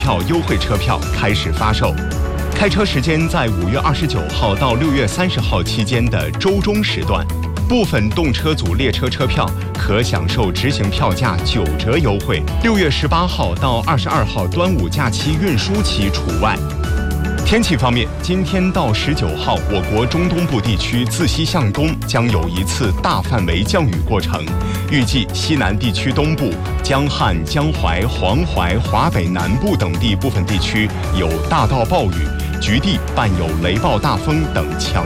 票优惠车票开始发售。开车时间在5月29号到6月30号期间的周中时段，部分动车组列车车票可享受执行票价9折优惠。6月18号到22号端午假期运输期除外。天气方面，今天到19号，我国中东部地区自西向东将有一次大范围降雨过程，预计西南地区东部、江汉、江淮、黄淮、华北南部等地部分地区有大到暴雨，局地伴有雷暴大风等强